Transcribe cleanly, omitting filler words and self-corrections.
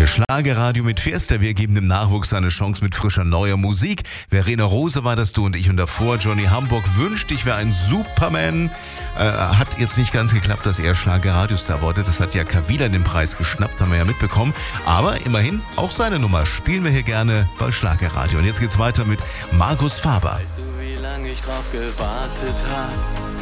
Ihr Schlagerradio mit Fiesta. Wir geben dem Nachwuchs eine Chance mit frischer neuer Musik. Verena Rose war das, du und ich. Und davor Johnny Hamburg wünscht, ich wäre ein Superman. Hat jetzt nicht ganz geklappt, dass er Schlagerradiostar wurde. Das hat ja Kavila den Preis geschnappt, haben wir ja mitbekommen. Aber immerhin, auch seine Nummer spielen wir hier gerne bei Schlagerradio. Und jetzt geht's weiter mit Markus Faber. Weißt du, wie lange ich drauf gewartet hab?